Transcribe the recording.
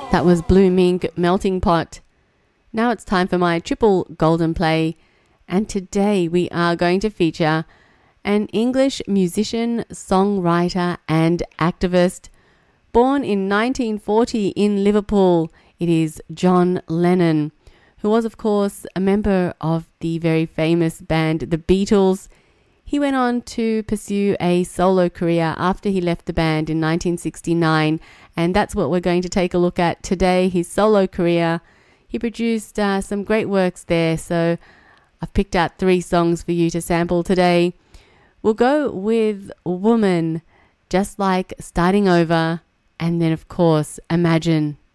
That was Blue Mink, Melting Pot. Now it's time for my triple golden play, and today we are going to feature an English musician, songwriter and activist. Born in 1940 in Liverpool, it is John Lennon, who was of course a member of the very famous band The Beatles. He went on to pursue a solo career after he left the band in 1969, and that's what we're going to take a look at today, his solo career. He produced some great works there, so I've picked out 3 songs for you to sample today. We'll go with Woman, Just Like Starting Over, and then of course Imagine.